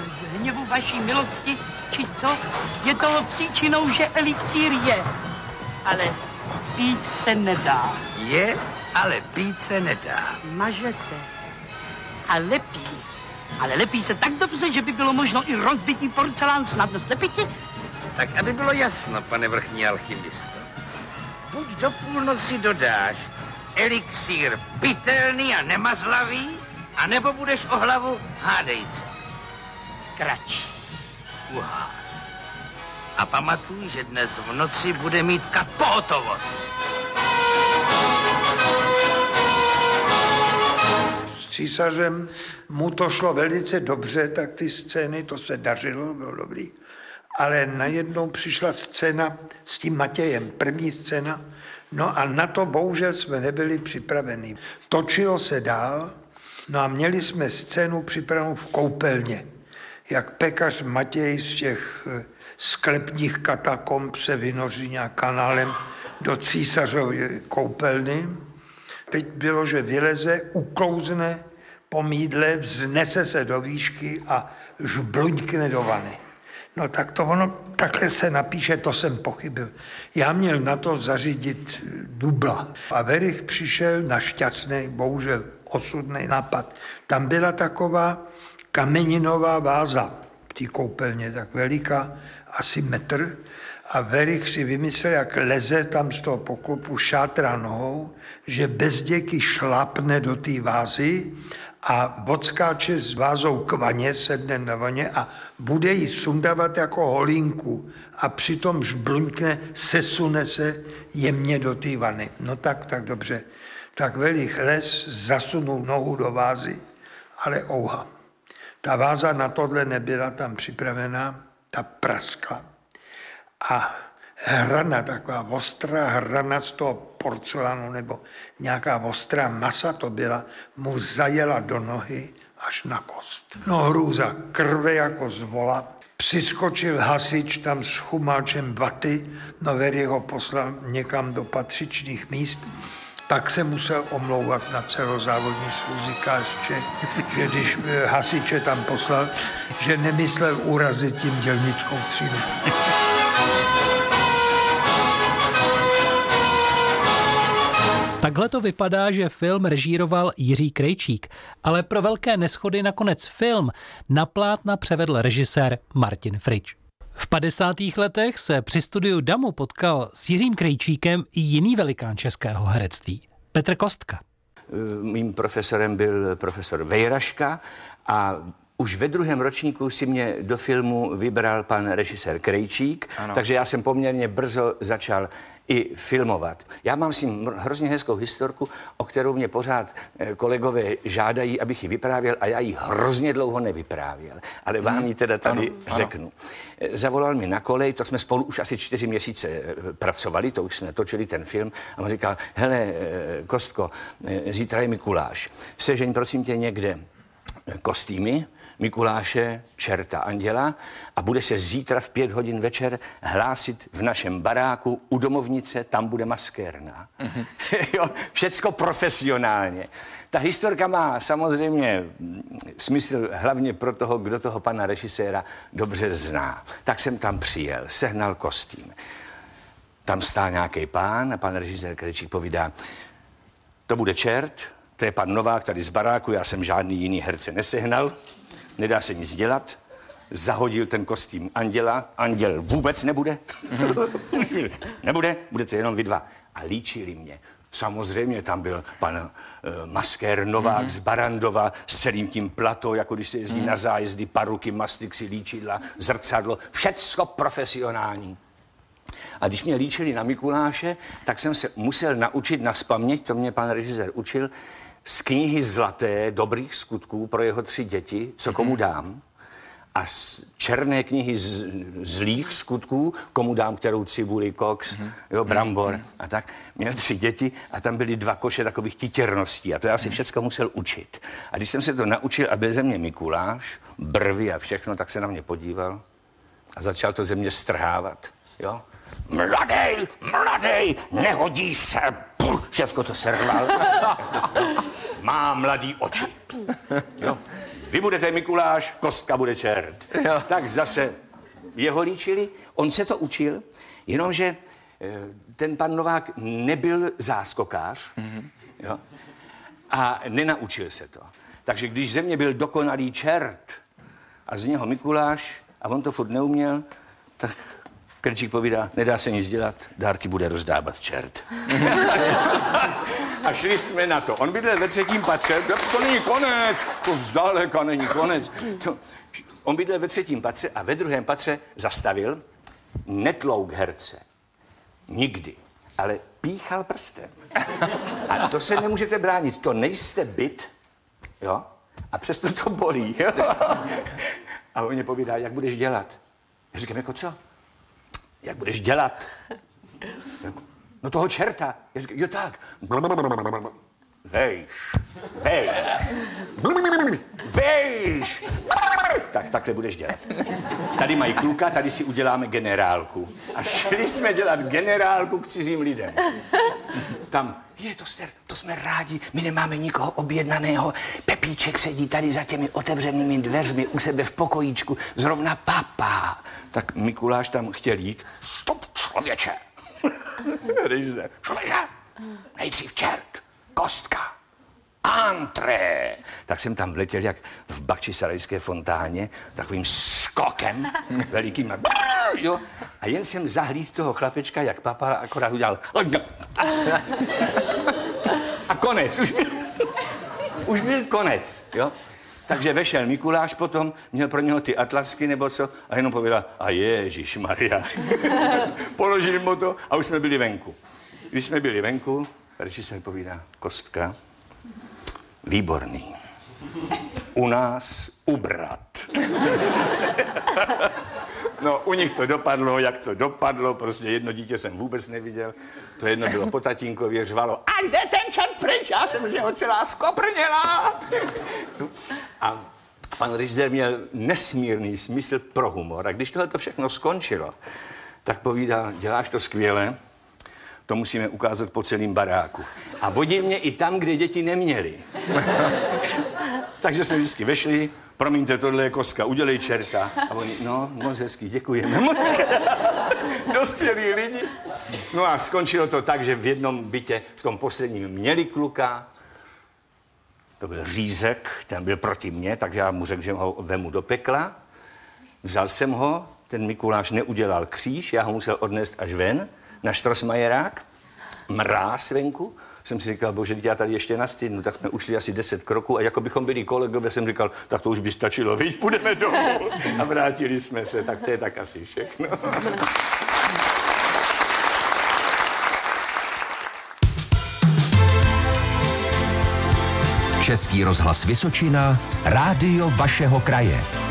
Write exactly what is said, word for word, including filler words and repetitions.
z hněvu vaší milosti, či co? Je to příčinou, že elixír je. Ale pít se nedá. Je, ale pít se nedá. Maže se. A lepí. Ale lepí se tak dobře, že by bylo možno i rozbitý porcelán snadno slepiti. Tak aby bylo jasno, pane vrchní alchymisto. Buď do půlnoci dodáš elixír pitelný a nemazlavý, anebo budeš o hlavu hádejce. Kratší. Wow. A pamatuj, že dnes v noci bude mít kat pohotovost. S císařem mu to šlo velice dobře, tak ty scény, to se dařilo, bylo dobrý. Ale najednou přišla scéna s tím Matějem, první scéna, no a na to bohužel jsme nebyli připraveni. Točilo se dál, no a měli jsme scénu připravenou v koupelně, jak pekař Matěj z těch sklepních katakomb se vynoří nějak kanálem do císařovy koupelny. Teď bylo, že vyleze, uklouzne po mýdle, vznese se do výšky a žbluňkne do vany. No tak to ono takhle se napíše, to jsem pochybil. Já měl na to zařídit dubla. A Werich přišel na šťastný, bohužel osudný nápad. Tam byla taková kameninová váza v té koupelně, tak veliká, asi metr. A Werich si vymyslel, jak leze tam z toho poklopu, šátrá nohou, že bez děky šlápne do té vázy a odskáče s vázou k vaně, sedne na vaně a bude ji sundávat jako holínku a přitom žbluňkne, sesune se jemně do té vany. No tak, tak dobře. Tak Werich les, zasunul nohu do vázy, ale ouha. Ta váza na tohle nebyla tam připravená, ta praskla. A hrana, taková ostrá hrana z toho porcelánu nebo nějaká ostrá masa to byla, mu zajela do nohy až na kost. No hrůza, krve jako z vola. Přiskočil hasič tam s chumáčem vaty, no Werich ho poslal někam do patřičných míst. Tak se musel omlouvat na celozávodní schůzi K S Č, že když hasiče tam poslal, že nemyslel urazit tím dělnickou třídu. Takhle to vypadá, že film režíroval Jiří Krejčík, ale pro velké neshody nakonec film na plátna převedl režisér Martin Fridge. V padesátých letech se při studiu Damu potkal s Jiřím Krejčíkem i jiný velikán českého herectví, Petr Kostka. Mým profesorem byl profesor Vejraška a už ve druhém ročníku si mě do filmu vybral pan režisér Krejčík, ano. Takže já jsem poměrně brzo začal i filmovat. Já mám s ním hrozně hezkou historku, o kterou mě pořád kolegové žádají, abych ji vyprávěl a já ji hrozně dlouho nevyprávěl. Ale vám ji teda tady ano, řeknu. Ano. Zavolal mi na kolej, to jsme spolu už asi čtyři měsíce pracovali, to už jsme točili ten film a on říkal, hele Kostko, zítra je Mikuláš, sežeň prosím tě někde kostýmy, Mikuláše, čerta, anděla a bude se zítra v pět hodin večer hlásit v našem baráku u domovnice, tam bude maskérna. Mm-hmm. Jo, všecko profesionálně. Ta historka má samozřejmě smysl hlavně pro toho, kdo toho pana režiséra dobře zná. Tak jsem tam přijel, sehnal kostým. Tam stál nějaký pán a pan režisér Krejčík povídá, to bude čert, to je pan Novák tady z baráku, já jsem žádný jiný herce nesehnal. Nedá se nic dělat, zahodil ten kostým anděla, anděl vůbec nebude, nebude, budete jenom vy dva. A líčili mě. Samozřejmě tam byl pan uh, maskér Novák mm-hmm. z Barandova s celým tím platou, jako když se jezdí mm-hmm. na zájezdy, paruky, mastixy, líčidla, zrcadlo, všecko profesionální. A když mě líčili na Mikuláše, tak jsem se musel naučit nazpaměť, to mě pan režisér učil, z knihy Zlaté, dobrých skutků pro jeho tři děti, co komu dám, a z černé knihy z, zlých skutků, komu dám kterou cibuli, koks, jo, brambor a tak. Měl tři děti a tam byly dva koše takových titěrností a to já si všecko musel učit. A když jsem se to naučil a byl ze mě Mikuláš, brvy a všechno, tak se na mě podíval a začal to ze mě strhávat, jo. Mladej, mladej, nehodí se, puh, všecko to serval. Má mladý oči. Jo. vy budete Mikuláš, Kostka bude čert. Jo. Tak zase jeho líčili, on se to učil, jenomže ten pan Novák nebyl záskokář, mm-hmm. jo, a nenaučil se to. Takže když ze mě byl dokonalý čert a z něho Mikuláš a on to furt neuměl, tak Krejčík povídá, nedá se nic dělat, dárky bude rozdávat čert. A šli jsme na to. On bydlel ve třetím patře, to není konec, to zdaleka není konec. To, on bydlel ve třetím patře a ve druhém patře zastavil, netlouk herce. Nikdy. Ale píchal prstem. A to se nemůžete bránit. To nejste byt, jo? A přesto to bolí, jo? A on mě povídá, jak budeš dělat? Já říkám, jako co? Jak budeš dělat? No toho čerta. Já říkám, jo tak. Vejš. Vejš. Vejš. Tak takhle budeš dělat. Tady mají kluka, tady si uděláme generálku. A šli jsme dělat generálku k cizím lidem. Tam, je to, ster, to jsme rádi, my nemáme nikoho objednaného. Pepíček sedí tady za těmi otevřenými dveřmi u sebe v pokojíčku, zrovna papá. Tak Mikuláš tam chtěl jít. Stop, člověče. Člověče, nejdřív čert, Kostka, antré. Tak jsem tam vletěl jak v Bakčisarajské fontáně, takovým skokem velikým. Jo. A jen jsem zahlídl toho chlapečka, jak papa akorát udělal. A konec, už byl, už byl konec, jo. Takže vešel Mikuláš potom, měl pro něho ty atlasky nebo co, a jenom pověděl, a ježišmarja. Položil mu to a už jsme byli venku. Když jsme byli venku, režisér povídá, Kostka, výborný. U nás ubrat. No, u nich to dopadlo, jak to dopadlo, prostě jedno dítě jsem vůbec neviděl, to jedno bylo po tatínkově, řvalo, a jde ten čert pryč, já jsem z něho celá skoprněla. A pan režisér měl nesmírný smysl pro humor a když tohle to všechno skončilo, tak povídá, děláš to skvěle, to musíme ukázat po celém baráku. A vodí mě i tam, kde děti neměly. Takže jsme vždycky vešli, promiňte, tohle je Kostka, udělej čerta. A oni, no, moc hezký, děkujeme moc. Dospělí lidi. No a skončilo to tak, že v jednom bytě, v tom posledním, měli kluka. To byl Řízek, ten byl proti mně, takže já mu řekl, že ho vemu do pekla. Vzal jsem ho, ten Mikuláš neudělal kříž, já ho musel odnést až ven, na Štrosmajerák, mráz venku. Jsem si říkal, bože, já tady ještě nastydnu, tak jsme ušli asi deset kroků a jako bychom byli kolegové, jsem říkal, tak to už by stačilo, víš, půjdeme domů. A vrátili jsme se, tak to je tak asi všechno. Český rozhlas Vysočina, rádio vašeho kraje.